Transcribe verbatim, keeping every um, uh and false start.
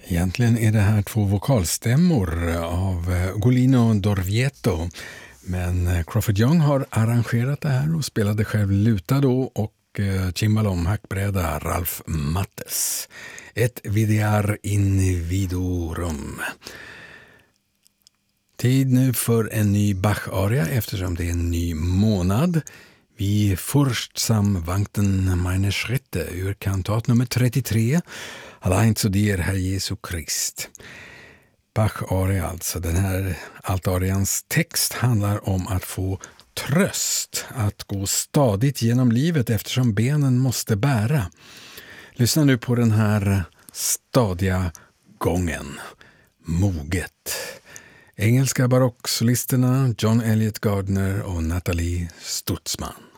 Egentligen är det här två vokalstämmor av Golino Dorvieto. Men Crawford Young har arrangerat det här och spelade själv luta då, och cimbalom hackbräda Ralph Mattes. Ett videar individuum. Tid nu för en ny Bach-aria eftersom det är en ny månad. Vi furchtsam vankten meine Schritte ur kantat nummer trettiotre. Allein zu dir, Herr Jesu Krist. Bach-aria alltså. Den här altarians text handlar om att få tröst, att gå stadigt genom livet eftersom benen måste bära. Lyssna nu på den här stadiga gången. Moget. Engelska barocksolisterna John Elliott Gardner och Nathalie Stutzman.